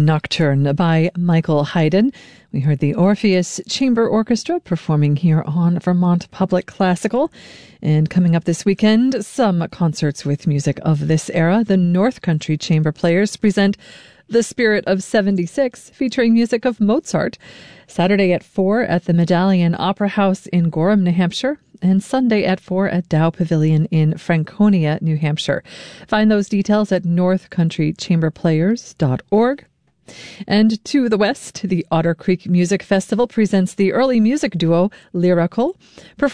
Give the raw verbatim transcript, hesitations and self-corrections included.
Nocturne by Michael Haydn. We heard the Orpheus Chamber Orchestra performing here on Vermont Public Classical. And coming up this weekend, some concerts with music of this era. The North Country Chamber Players present The Spirit of seventy-six, featuring music of Mozart. Saturday at four at the Medallion Opera House in Gorham, New Hampshire, and Sunday at four at Dow Pavilion in Franconia, New Hampshire. Find those details at north country chamber players dot org. And to the west, the Otter Creek Music Festival presents the early music duo Lyrical, performing